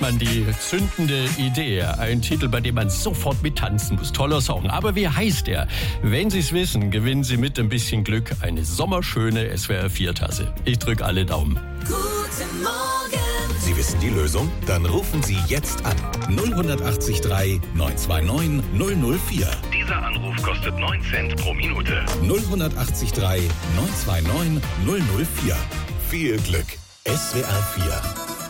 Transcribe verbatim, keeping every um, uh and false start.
Man die zündende Idee, ein Titel, bei dem man sofort mittanzen muss. Toller Song. Aber wie heißt er? Wenn Sie es wissen, gewinnen Sie mit ein bisschen Glück eine sommerschöne S W R vier Tasse. Ich drücke alle Daumen. Guten Morgen. Sie wissen die Lösung? Dann rufen Sie jetzt an. null acht drei neun zwei neun null null vier. Dieser Anruf kostet neun Cent pro Minute. null acht drei neun zwei neun null null vier. Viel Glück. S W R vier.